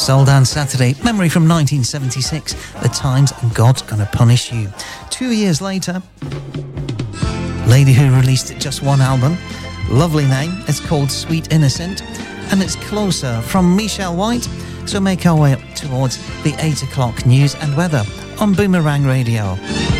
Soul Dance Saturday, memory from 1976, The Times God's Gonna Punish You. 2 years later, lady who released just one album, lovely name, it's called Sweet Innocent, and it's Closer from Michelle White. So make our way up towards the 8 o'clock news and weather on Boomerang Radio.